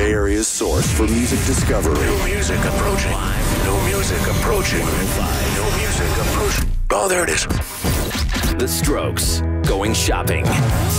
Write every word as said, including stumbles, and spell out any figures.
Bay Area's source for music discovery. New music approaching. New music approaching. New music approaching. Oh, there it is. The Strokes, Going Shopping.